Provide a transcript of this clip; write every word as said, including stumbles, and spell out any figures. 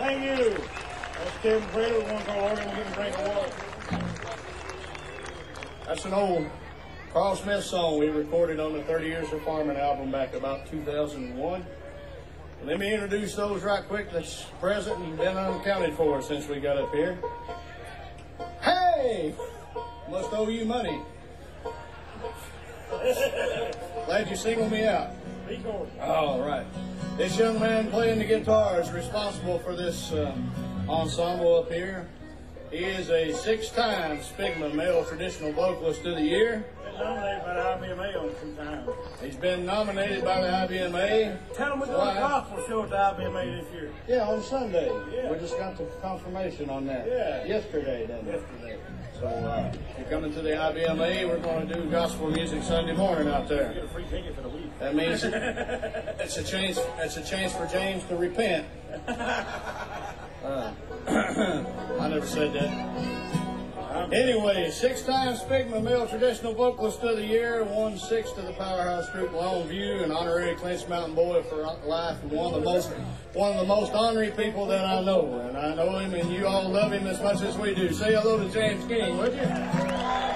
Thank you. That's Kevin Prater. We're going to call Oregon. We'll get him a drink of water. That's an old Carl Smith song we recorded on the thirty Years of Farming album back about two thousand one. Let me introduce those right quick that's present and been unaccounted for since we got up here. Hey! Must owe you money. Glad you singled me out. All right. This young man playing the guitar is responsible for this uh, ensemble up here. He is a six-time Spigma Male Traditional Vocalist of the Year. Been nominated by the I B M A on two times. He's been nominated by the I B M A. Tell him we're doing a gospel show at the I B M A this year. Yeah, on Sunday. Yeah. We just got the confirmation on that. Yeah. Yesterday, didn't we? Yesterday. So uh, if you're coming to the I B M A, we're going to do gospel music Sunday morning out there. Get a free ticket for the week. That means it's a chance. It's a chance for James to repent. Uh, I never said that. Anyway, six-time Spigma Male Traditional Vocalist of the Year, won six to the Powerhouse Group Longview, an honorary Clinch Mountain Boy for life, and one of the most one of the most honorary people that I know. And I know him, and you all love him as much as we do. Say hello to James King, would you?